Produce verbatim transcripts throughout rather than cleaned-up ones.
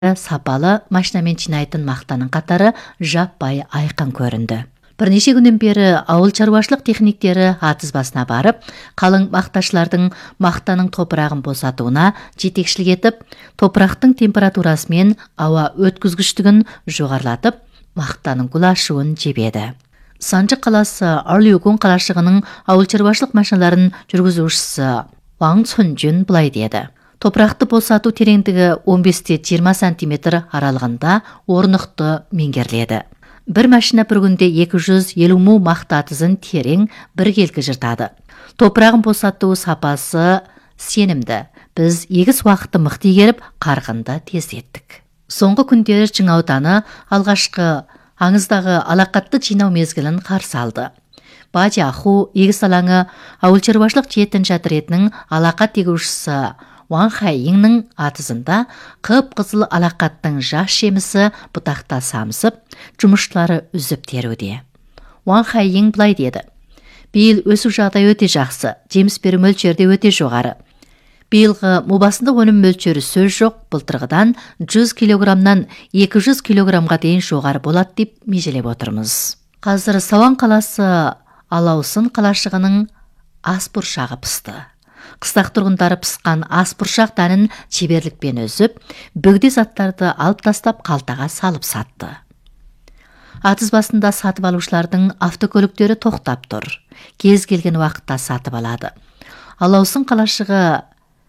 сапалы машинамен жинайтын мақтаның қатары жаппай айқын көрінді. Бірнеше күннен бері ауыл шаруашылық техниктері атыз басына барып, қалың мақташылардың мақтаның топырағын босатуына жетекшілік етіп, топырақтың температурасы мен ауа өткізгіштігін жоғарылатып, мақтаның гүл жебеді. Санжы қаласы Арлюгун қалашығының ауыл шаруашылық машиналарын жүргізушісі Ваң Цунжун былай деді. Топырақты босату тереңдігі он бестен жиырма сантиметр аралығында орнықты меңгеріледі. Бір машина бір күнде екі жүз елу му мақта атызын терең бір келкі жыртады. Топырағын босату сапасы сенімді. Біз егіс уақытты мықты игеріп, қарқынды тездеттік. Соңғы күндері Жаңа ауданы алғашқы аңыздағы алақатты жинау мезгілін қарсы алды. Бажаху егіс алаңы ауыл шаруашылық жетінші жатыретінің алақат егушісі Ван Хайиңнің атызында қып-қызыл алақаттың жас жемісі бұтақта самсып, жұмысшылары үзіп теруде. Ван Хайиң былай деді. Биыл өсу жағдай өте жақсы, жеміс беру мөлшері өте жоғары. Биылғы мобасындық өнім мөлшері сөз жоқ, былтырғыдан жүз килограммнан екі жүз килограммға дейін жоғары болады деп межелеп отырмыз. Қазір Сауан қаласы Алаусын қалашығының ас бұршағы пісті. Қыстақ тұрғындары пысқан ас бұршақ дәнін шеберлікпен өзіп, бөгде заттарды алып тастап қалтаға салып сатты. Атыз басында сатып алушылардың автокөліктері тоқтап тұр. Кез келген уақытта сатып алады. Алаусын қалашығы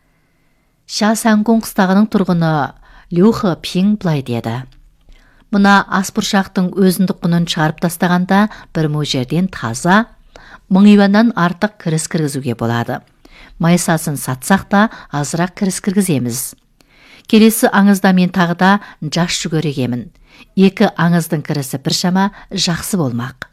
Шасангон қыстағының тұрғыны Люхы Пин былай деді. Мұна ас бұршақтың өзіндік құнын шығарып тастағанда бір мың жерден таза, мың юаннан артық кіріс кіргізуге болады. Майсасын сатсақ та азырақ кіріс кіргіземіз. Келесі аңызда мен тағы да жас жүгерегемін. Екі аңыздың кірісі біршама жақсы болмақ.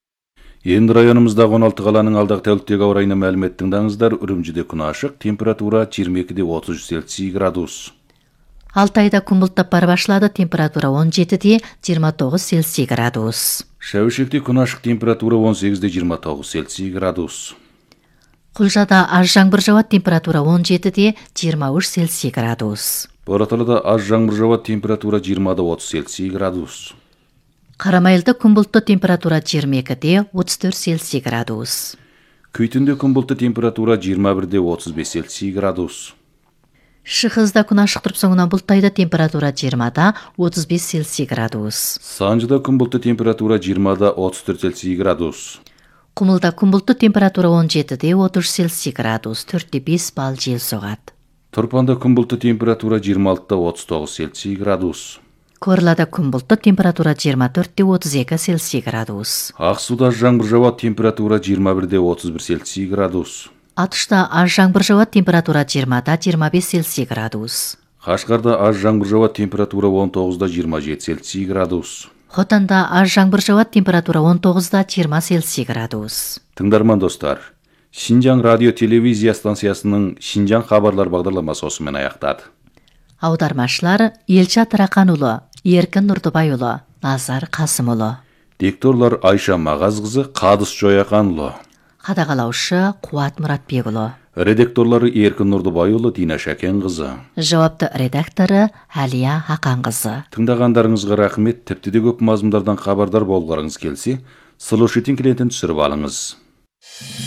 Енді районымыздағы он алты қаланың алдағы тәуліктегі ауа райына мәлімет тыңдаңыздар. Үрімжіде күн ашық, температура жиырма екі де отыз үш Цельсий градус. Алтайда күн бұлттап бара башлады, температура он жеті де жиырма тоғыз Цельсий градус. Шәуішекте күн ашық, температура он сегіз де жиырма тоғыз Цельсий градус. Құлжада аз жаңбыр жауады, температура он жеті де жиырма үш Цельсий градус. Бораталыда аз жаңбыр жауады, температура жиырма да отыз Цельсий градус. Қарамайылда күн бұлтты, температура жиырма екі де отыз төрт Цельсий градус. Күйтінде күн бұлтты, температура жиырма бір де отыз бес Цельсий градус. Шығызда күн ашық тұрып соңынан бұлттайды, температура жиырма да отыз бес Цельсий градус. Санжыда күн бұлтты, температура жиырма да отыз төрт Цельсий градус. Құмылда күн бұлтты, температура он жеті де отыз үш Цельсий градус, төрт те бес бал жел соғады. Тұрпанда күн бұлтты, температура жиырма алты да отыз тоғыз Цельсий градус. Көрлада күн бұлтты, температура жиырма төрт де отыз екі Цельсий градус. Ақсуда жаңбыр жауады, температура жиырма бір де отыз бір Цельсий градус. Атышта аз жаңбыр жауады, температура жиырма да жиырма бес Цельсий градус. Қашқарда аз жаңбыр жауады, температура он тоғыз да жиырма жеті Цельсий градус. Хотанда аз жаңбыр жауады, температура он тоғыз да жиырма Цельсий градус. Тыңдарман достар, Шинжаң радио телевизия станциясының Шинжаң хабарлар бағдарламасы осымен аяқтады. Аудармашылар Елшат Рақанұлы, Еркін Нұрдыбайұлы, Назар Қасымұлы. Дикторлар Айша Мағазқызы, Қадыс Жояқанұлы. Қадағалаушы Қуат Мұратбекұлы. Редакторлары Еркін Нұрдыбайұлы, Дина Шәкенқызы. Жауапты редакторы Әлия Ақанқызы. Тыңдағандарыңызға рахмет. Тіпті де көп мазмұндардан хабардар болғарыңыз келсе, слушатель клиентін түсіріп алыңыз.